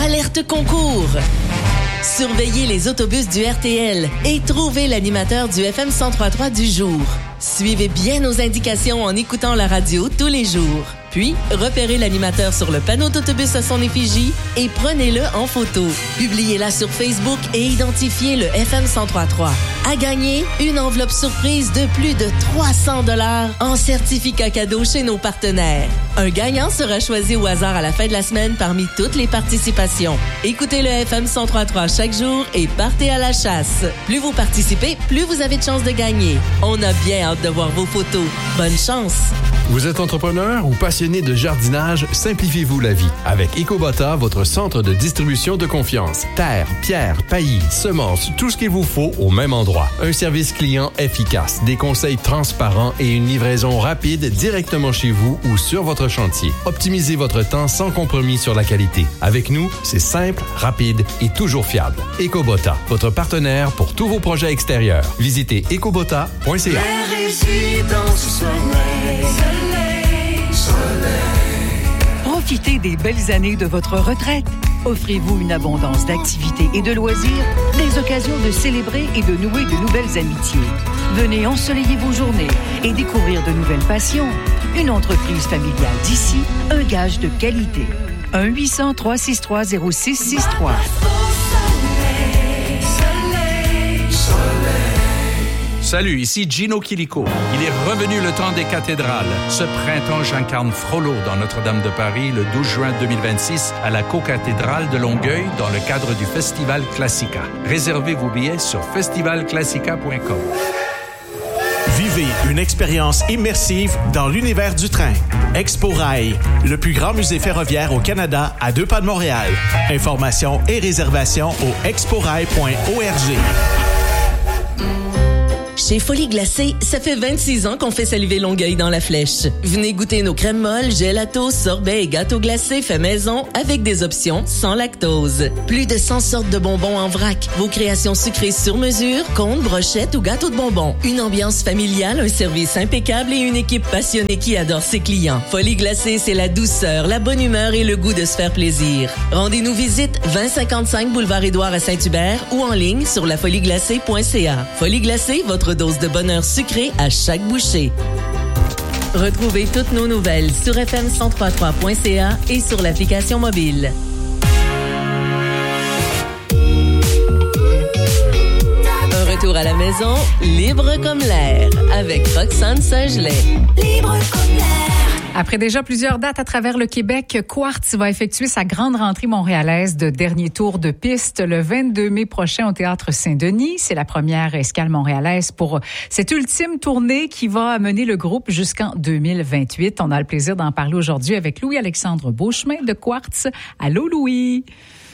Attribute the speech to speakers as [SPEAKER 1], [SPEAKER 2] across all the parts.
[SPEAKER 1] Alerte concours! Surveillez les autobus du RTL et trouvez l'animateur du FM 103.3 du jour. Suivez bien nos indications en écoutant la radio tous les jours. Puis, repérez l'animateur sur le panneau d'autobus à son effigie et prenez-le en photo. Publiez-la sur Facebook et identifiez le FM 103.3. À gagner, une enveloppe surprise de plus de 300 $ en certificat cadeau chez nos partenaires. Un gagnant sera choisi au hasard à la fin de la semaine parmi toutes les participations. Écoutez le FM 103.3 chaque jour et partez à la chasse. Plus vous participez, plus vous avez de chances de gagner. On a bien hâte de voir vos photos. Bonne chance!
[SPEAKER 2] Vous êtes entrepreneur ou passionné de jardinage? Simplifiez-vous la vie avec EcoBotta, votre centre de distribution de confiance. Terre, pierre, paillis, semences, tout ce qu'il vous faut au même endroit. Un service client efficace, des conseils transparents et une livraison rapide directement chez vous ou sur votre chantier. Optimisez votre temps sans compromis sur la qualité. Avec nous, c'est simple, rapide et toujours fiable. EcoBotta, votre partenaire pour tous vos projets extérieurs. Visitez ecobotta.ca.
[SPEAKER 3] Profitez des belles années de votre retraite. Offrez-vous une abondance d'activités et de loisirs, des occasions de célébrer et de nouer de nouvelles amitiés. Venez ensoleiller vos journées et découvrir de nouvelles passions. Une entreprise familiale d'ici, un gage de qualité. 1-800-363-0663.
[SPEAKER 4] Salut, ici Gino Chilico. Il est revenu le temps des cathédrales. Ce printemps, j'incarne Frollo dans Notre-Dame de Paris le 12 juin 2026 à la Co-cathédrale de Longueuil dans le cadre du Festival Classica. Réservez vos billets sur festivalclassica.com.
[SPEAKER 5] Vivez une expérience immersive dans l'univers du train. Expo Rail, le plus grand musée ferroviaire au Canada à 2 pas de Montréal. Informations et réservations au exporail.org.
[SPEAKER 1] Chez Folie Glacée, ça fait 26 ans qu'on fait saliver Longueuil dans la flèche. Venez goûter nos crèmes molles, gelato, sorbets et gâteaux glacés faits maison avec des options sans lactose. Plus de 100 sortes de bonbons en vrac. Vos créations sucrées sur mesure, contes, brochettes ou gâteaux de bonbons. Une ambiance familiale, un service impeccable et une équipe passionnée qui adore ses clients. Folie Glacée, c'est la douceur, la bonne humeur et le goût de se faire plaisir. Rendez-nous visite 2055 boulevard Édouard à Saint-Hubert ou en ligne sur lafolieglacée.ca. Folie Glacée, votre dose de bonheur sucré à chaque bouchée. Retrouvez toutes nos nouvelles sur fm1033.ca et sur l'application mobile. Un retour à la maison, libre comme l'air, avec Roxane Saint-Gelais. Libre comme l'air.
[SPEAKER 6] Après déjà plusieurs dates à travers le Québec, Quartz va effectuer sa grande rentrée montréalaise de dernier tour de piste le 22 mai prochain au Théâtre Saint-Denis. C'est la première escale montréalaise pour cette ultime tournée qui va mener le groupe jusqu'en 2028. On a le plaisir d'en parler aujourd'hui avec Louis-Alexandre Beauchemin de Quartz. Allô, Louis?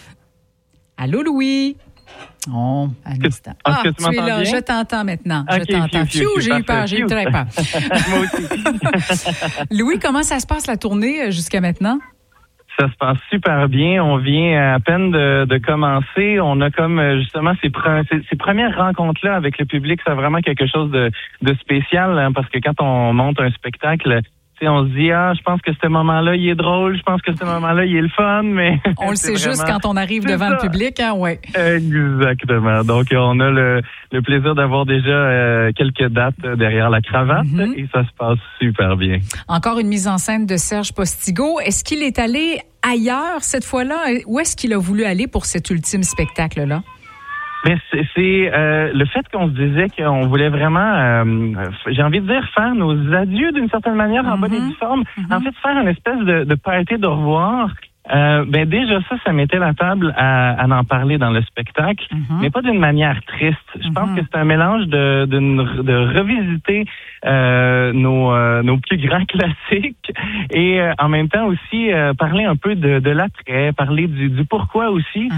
[SPEAKER 6] Allô, Louis? Oh, un instant. Tu es là, je t'entends maintenant.
[SPEAKER 7] Okay,
[SPEAKER 6] je t'entends. J'ai eu peur, j'ai eu très peur.
[SPEAKER 7] Moi aussi.
[SPEAKER 6] Louis, comment ça se passe la tournée jusqu'à maintenant?
[SPEAKER 7] Ça se passe super bien. On vient à peine de commencer. On a comme justement ces premières rencontres-là avec le public. C'est vraiment quelque chose de spécial hein, parce que quand on monte un spectacle, on se dit, je pense que ce moment-là, il est drôle, je pense que ce moment-là, il est le fun, mais...
[SPEAKER 6] On le sait juste quand on arrive devant le public, hein, ouais.
[SPEAKER 7] Exactement. Donc, on a le plaisir d'avoir déjà quelques dates derrière la cravate et ça se passe super bien.
[SPEAKER 6] Encore une mise en scène de Serge Postigo. Est-ce qu'il est allé ailleurs cette fois-là? Où est-ce qu'il a voulu aller pour cet ultime spectacle-là?
[SPEAKER 7] Mais c'est le fait qu'on se disait qu'on voulait vraiment, j'ai envie de dire, faire nos adieux d'une certaine manière en bonne et due forme. En fait, faire une espèce de party de revoir. Déjà ça mettait la table à en parler dans le spectacle, mais pas d'une manière triste. Je pense que c'est un mélange de revisiter nos plus grands classiques et en même temps aussi parler un peu de l'attrait, parler du pourquoi aussi.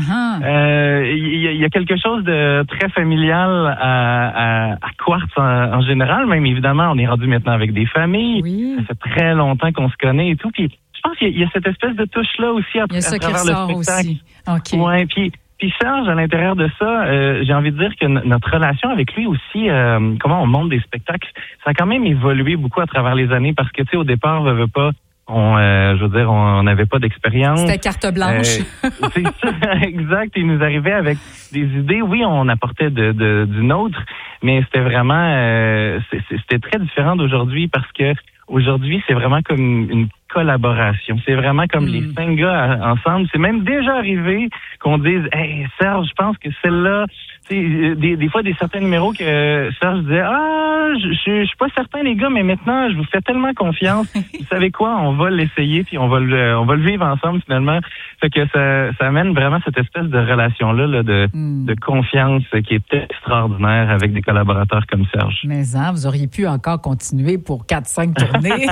[SPEAKER 7] Il y a quelque chose de très familial à Quartz en général, même évidemment on est rendu maintenant avec des familles. Oui. Ça fait très longtemps qu'on se connaît et tout. Puis je pense qu'il y a cette espèce de touche-là aussi à travers le spectacle. Aussi. Okay. Ouais, puis Serge, à l'intérieur de ça, j'ai envie de dire que notre relation avec lui aussi, comment on monte des spectacles, ça a quand même évolué beaucoup à travers les années parce que, tu sais, au départ, on je veux dire, on n'avait pas d'expérience.
[SPEAKER 6] C'était carte blanche.
[SPEAKER 7] C'est ça, exact. Il nous arrivait avec des idées. Oui, on apportait du nôtre, mais c'était vraiment, c'était très différent d'aujourd'hui parce que aujourd'hui, c'est vraiment comme une collaboration. C'est vraiment comme les 5 gars ensemble. C'est même déjà arrivé qu'on dise, hey, Serge, je pense que celle-là, des fois, certains numéros que Serge disait, je suis pas certain, les gars, mais maintenant, je vous fais tellement confiance. Vous savez quoi? On va l'essayer, puis on va le vivre ensemble, finalement. Fait que ça amène vraiment cette espèce de relation-là, là, de confiance qui est extraordinaire avec des collaborateurs comme Serge.
[SPEAKER 6] Mais vous auriez pu encore continuer pour 4-5 tournées.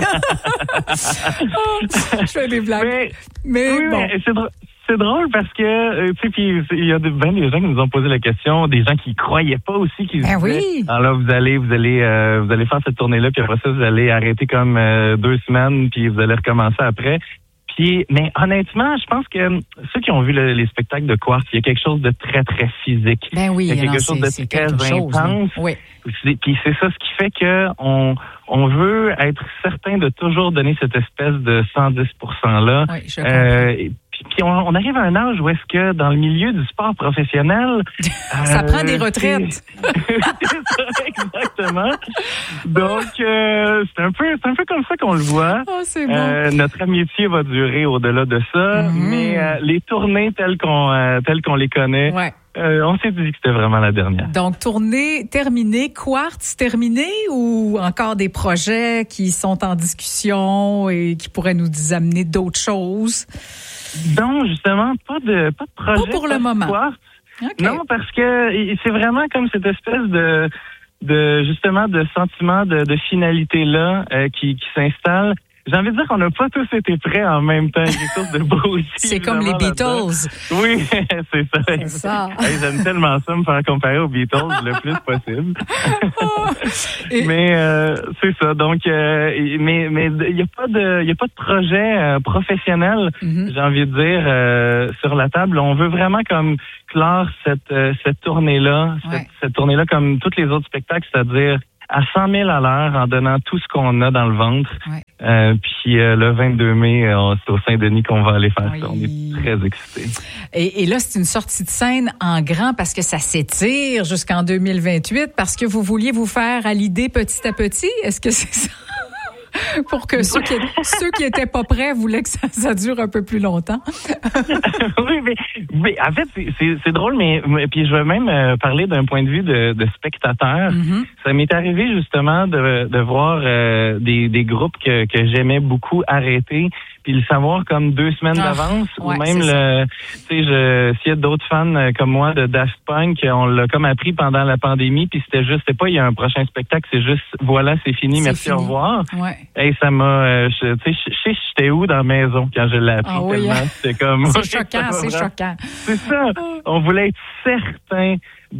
[SPEAKER 6] Je fais des blagues. Mais
[SPEAKER 7] oui,
[SPEAKER 6] bon.
[SPEAKER 7] Mais c'est drôle parce que, tu sais, puis il y a bien des gens qui nous ont posé la question, des gens qui croyaient pas aussi, qui disaient,
[SPEAKER 6] oui.
[SPEAKER 7] alors là, vous allez faire cette tournée-là, puis après ça, vous allez arrêter comme 2 semaines, puis vous allez recommencer après. Mais honnêtement, je pense que ceux qui ont vu les spectacles de Quartz, il y a quelque chose de très, très physique.
[SPEAKER 6] Ben oui,
[SPEAKER 7] il y a quelque chose de très intense.
[SPEAKER 6] Oui.
[SPEAKER 7] Puis c'est ça ce qui fait que on veut être certain de toujours donner cette espèce de 110%-là.
[SPEAKER 6] Oui, je comprends.
[SPEAKER 7] Puis on arrive à un âge où est-ce que dans le milieu du sport professionnel...
[SPEAKER 6] ça prend des retraites.
[SPEAKER 7] C'est exactement. Donc, c'est un peu comme ça qu'on le voit.
[SPEAKER 6] Oh, c'est bon.
[SPEAKER 7] Notre amitié va durer au-delà de ça, mais les tournées telles qu'on les connaît...
[SPEAKER 6] Ouais.
[SPEAKER 7] On s'est dit que c'était vraiment la dernière.
[SPEAKER 6] Donc, tournée terminée, Quartz terminé ou encore des projets qui sont en discussion et qui pourraient nous amener d'autres choses?
[SPEAKER 7] Non, justement, pas de projet.
[SPEAKER 6] Pas pour le moment.
[SPEAKER 7] Okay. Non, parce que c'est vraiment comme cette espèce de justement de sentiment de finalité là qui s'installe. J'ai envie de dire qu'on n'a pas tous été prêts en même temps. Quelque chose de beau aussi.
[SPEAKER 6] C'est comme les Beatles.
[SPEAKER 7] Oui, c'est ça.
[SPEAKER 6] C'est ça.
[SPEAKER 7] Hey, j'aime tellement ça, me faire comparer aux Beatles le plus possible. Mais c'est ça. Donc, mais il y a pas de projet professionnel. J'ai envie de dire sur la table. On veut vraiment comme clore cette tournée-là, cette tournée-là comme tous les autres spectacles, c'est-à-dire à 100 000 à l'heure en donnant tout ce qu'on a dans le ventre. Ouais. Puis le 22 mai, c'est au Saint-Denis qu'on va aller faire ça. On est très excités.
[SPEAKER 6] Et là, c'est une sortie de scène en grand parce que ça s'étire jusqu'en 2028 parce que vous vouliez vous faire à l'idée petit à petit. Est-ce que c'est ça? Pour que ceux qui étaient pas prêts voulaient que ça dure un peu plus longtemps.
[SPEAKER 7] Oui, mais en fait, c'est drôle, mais puis je veux même parler d'un point de vue de spectateur. Ça m'est arrivé justement de voir des groupes que j'aimais beaucoup arrêter, puis le savoir comme 2 semaines d'avance, ou même s'il y a d'autres fans comme moi de Daft Punk, on l'a comme appris pendant la pandémie, puis c'était pas il y a un prochain spectacle, c'est juste voilà, c'est fini, merci, au revoir. Ouais. Hey, ça m'a, tu sais, j'étais où dans la maison quand je l'ai appris tellement, c'était comme.
[SPEAKER 6] C'est choquant, c'est choquant.
[SPEAKER 7] C'est ça. On voulait être certain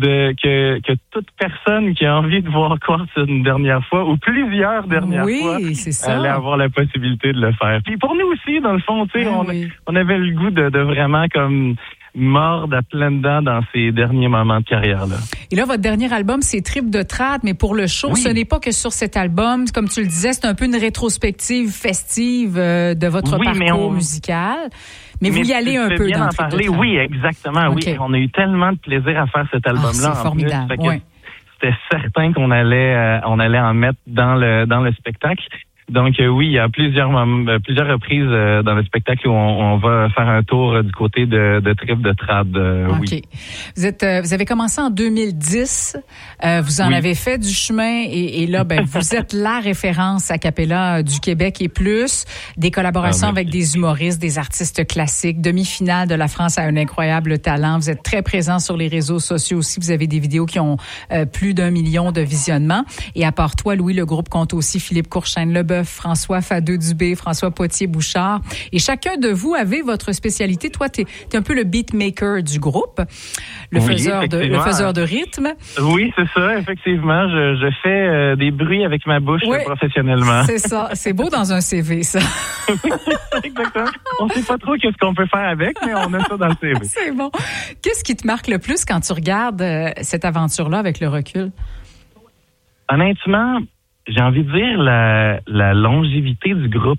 [SPEAKER 7] que toute personne qui a envie de voir Quartz une dernière fois ou plusieurs dernières fois allait avoir la possibilité de le faire. Puis pour nous aussi, dans le fond, tu sais, on avait le goût de vraiment comme mordre à pleines dents dans ces derniers moments de carrière-là.
[SPEAKER 6] Et là, votre dernier album, c'est Trip de Trad, mais pour le show, ce n'est pas que sur cet album. Comme tu le disais, c'est un peu une rétrospective festive de votre parcours musical. Mais vous y allez un peu dans Trip de Trad.
[SPEAKER 7] Oui, exactement. Okay. Oui, on a eu tellement de plaisir à faire cet album-là.
[SPEAKER 6] C'est formidable.
[SPEAKER 7] C'était certain qu'on allait en mettre dans le spectacle. Donc oui, il y a plusieurs reprises dans le spectacle où on va faire un tour du côté de Trip de Trad. Oui.
[SPEAKER 6] Vous avez commencé en 2010. Vous en avez fait du chemin et là, vous êtes la référence a cappella du Québec et plus. Des collaborations avec des humoristes, des artistes classiques. Demi-finale de La France a un incroyable talent. Vous êtes très présent sur les réseaux sociaux aussi. Vous avez des vidéos qui ont plus d'1 million de visionnements. Et à part toi, Louis, le groupe compte aussi Philippe Courchaine-Lebeuf, François Fadeux-Dubé, François Potier-Bouchard. Et chacun de vous avez votre spécialité. Toi, t'es un peu le beatmaker du groupe, le faiseur de rythme.
[SPEAKER 7] Oui, c'est ça, effectivement. Je fais des bruits avec ma bouche professionnellement.
[SPEAKER 6] C'est ça. C'est beau dans un CV, ça.
[SPEAKER 7] Exactement. On sait pas trop qu'est-ce qu'on peut faire avec, mais on a ça dans le CV.
[SPEAKER 6] C'est bon. Qu'est-ce qui te marque le plus quand tu regardes cette aventure-là avec le recul?
[SPEAKER 7] Honnêtement, j'ai envie de dire la longévité du groupe.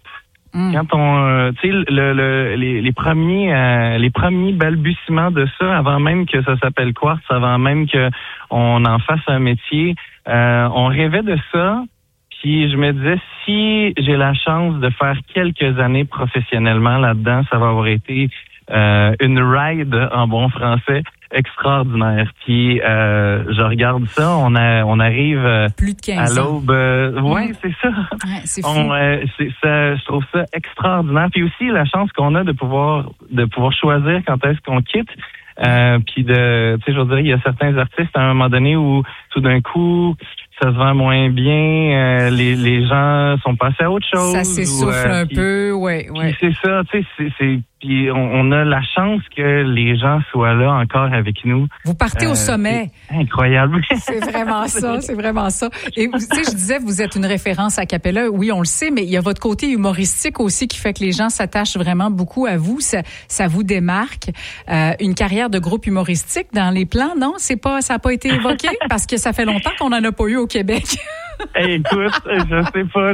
[SPEAKER 7] Quand on, tu sais, les premiers balbutiements de ça, avant même que ça s'appelle Quartz, avant même que on en fasse un métier, on rêvait de ça. Puis je me disais, si j'ai la chance de faire quelques années professionnellement là-dedans, ça va avoir été une ride en bon français extraordinaire. Puis je regarde ça, on arrive
[SPEAKER 6] plus de 15
[SPEAKER 7] à l'aube. Ouais, c'est ça.
[SPEAKER 6] Ouais, c'est fou.
[SPEAKER 7] Je trouve ça extraordinaire. Puis aussi la chance qu'on a de pouvoir choisir quand est-ce qu'on quitte. Puis tu sais, je veux dire, il y a certains artistes à un moment donné où tout d'un coup ça se vend moins bien, les gens sont passés à autre chose.
[SPEAKER 6] Ça s'essouffle un peu, ouais.
[SPEAKER 7] C'est ça, tu sais, puis on a la chance que les gens soient là encore avec nous.
[SPEAKER 6] Vous partez au sommet.
[SPEAKER 7] Incroyable.
[SPEAKER 6] C'est vraiment ça, c'est vraiment ça. Et tu sais, je disais, vous êtes une référence à Capella, oui, on le sait, mais il y a votre côté humoristique aussi qui fait que les gens s'attachent vraiment beaucoup à vous. Ça vous démarque. Une carrière de groupe humoristique dans les plans, non? Ça n'a pas été évoqué? Parce que ça fait longtemps qu'on n'en a pas eu au Québec.
[SPEAKER 7] Écoute, je sais pas.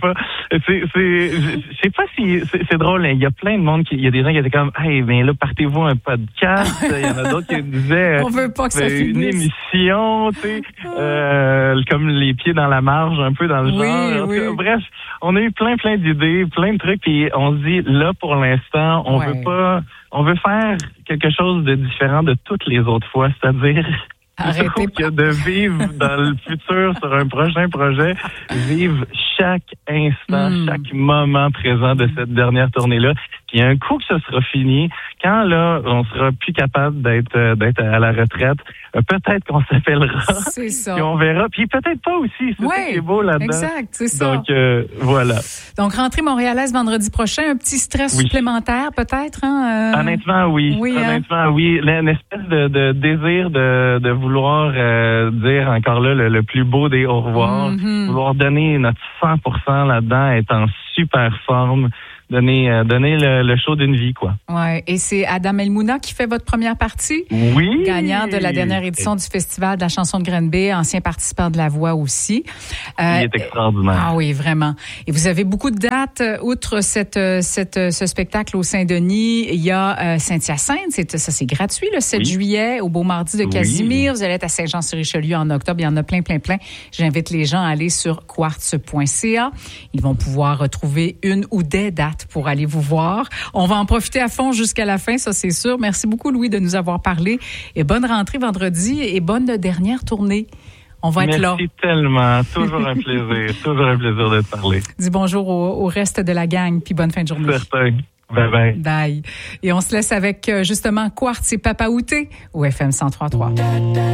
[SPEAKER 7] Je sais pas si c'est drôle. Il y a plein de monde il y a des gens qui étaient comme, hey, mais là, partez-vous un podcast. Il y en a d'autres qui disaient,
[SPEAKER 6] on veut pas que ça finisse.
[SPEAKER 7] Une émission, tu sais, comme les pieds dans la marge, un peu dans le genre.
[SPEAKER 6] Oui.
[SPEAKER 7] Bref, on a eu plein d'idées, plein de trucs, et on se dit, là, pour l'instant, on veut faire quelque chose de différent de toutes les autres fois, c'est-à-dire plutôt que de vivre dans le futur sur un prochain projet, vivre chaque instant, chaque moment présent de cette dernière tournée-là. Puis un coup que ça sera fini, quand là, on sera plus capable d'être à la retraite, peut-être qu'on s'appellera.
[SPEAKER 6] C'est ça.
[SPEAKER 7] Puis on verra. Puis peut-être pas aussi. C'est ça qui est beau là-dedans.
[SPEAKER 6] Exact, c'est ça.
[SPEAKER 7] Donc, voilà.
[SPEAKER 6] Donc, rentrée montréalaise vendredi prochain, un petit stress supplémentaire peut-être, hein?
[SPEAKER 7] Honnêtement, oui. Honnêtement, oui. Une espèce de désir de vouloir dire encore là le plus beau des au revoir, vouloir donner notre 100% là-dedans, être en super forme, donner le show d'une vie, quoi.
[SPEAKER 6] Ouais. Et c'est Adam Elmouna qui fait votre première partie.
[SPEAKER 7] Oui.
[SPEAKER 6] Gagnant de la dernière édition du Festival de la chanson de Granby, ancien participant de La Voix aussi.
[SPEAKER 7] Il est extraordinaire.
[SPEAKER 6] Ah oui, vraiment. Et vous avez beaucoup de dates, outre ce spectacle au Saint-Denis. Il y a Saint-Hyacinthe, c'est gratuit, le 7 juillet, au Beau Mardi de Casimir. Vous allez être à Saint-Jean-sur-Richelieu en octobre. Il y en a plein. J'invite les gens à aller sur quartz.ca. Ils vont pouvoir retrouver une ou des dates pour aller vous voir. On va en profiter à fond jusqu'à la fin, ça c'est sûr. Merci beaucoup, Louis, de nous avoir parlé. Et bonne rentrée vendredi et bonne dernière tournée. On va être là.
[SPEAKER 7] Merci tellement. Toujours un plaisir. Toujours un plaisir de te parler.
[SPEAKER 6] Dis bonjour au reste de la gang, puis bonne fin de journée.
[SPEAKER 7] Certain. Bye.
[SPEAKER 6] Bye. Et on se laisse avec justement Quartz et Papa Outé au FM 103.3.